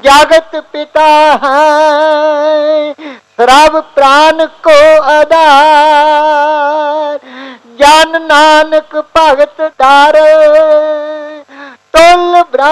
जगत पिता है सर्व प्राण को आधार। जन नानक भगत दार